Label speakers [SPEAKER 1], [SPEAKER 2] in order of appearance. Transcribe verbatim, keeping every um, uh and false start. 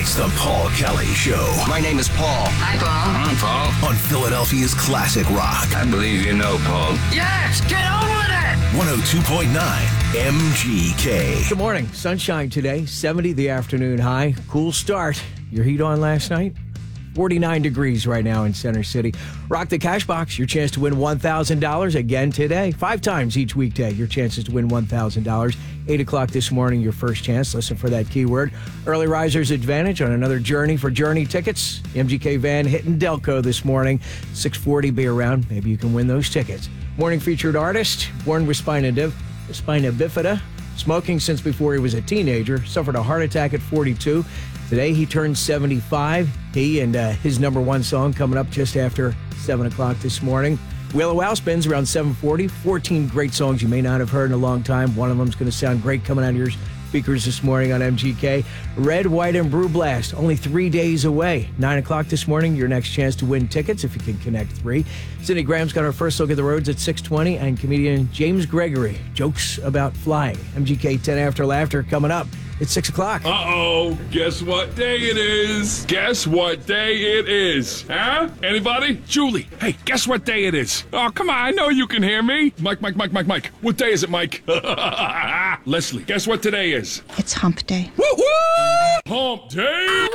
[SPEAKER 1] It's the Paul Kelly Show.
[SPEAKER 2] My name is Paul.
[SPEAKER 3] Hi, Paul.
[SPEAKER 4] I'm Paul.
[SPEAKER 1] On Philadelphia's classic rock.
[SPEAKER 4] I believe you know, Paul.
[SPEAKER 3] Yes, get on with it!
[SPEAKER 1] one oh two point nine M G K.
[SPEAKER 5] Good morning. Sunshine today. seventy the afternoon high. Cool start. Your heat on last night? forty-nine degrees right now in Center City. Rock the Cash Box. Your chance to win one thousand dollars again today. Five times each weekday. Your chances to win one thousand dollars. eight o'clock this morning, your first chance. Listen for that keyword. Early Riser's Advantage on another Journey for Journey tickets. M G K van hitting Delco this morning. six forty, be around. Maybe you can win those tickets. Morning featured artist, born with spina, div- spina bifida. Smoking since before he was a teenager. Suffered a heart attack at forty-two. Today he turns seventy-five. He and uh, his number one song coming up just after seven o'clock this morning. Wheel of Wow spins around seven forty. fourteen great songs you may not have heard in a long time. One of them's going to sound great coming out of your speakers this morning on M G K. Red, White, and Brew Blast, only three days away. nine o'clock this morning, your next chance to win tickets if you can connect three. Cindy Graham's got our first look at the roads at six twenty, and comedian James Gregory, jokes about flying. M G K ten After Laughter coming up. It's six o'clock.
[SPEAKER 6] Uh-oh, guess what day it is? Guess what day it is? Huh? Anybody? Julie, hey, guess what day it is? Oh, come on, I know you can hear me. Mike, Mike, Mike, Mike, Mike. What day is it, Mike? Leslie, guess what today is?
[SPEAKER 7] It's hump day.
[SPEAKER 6] Woo-woo! Hump day!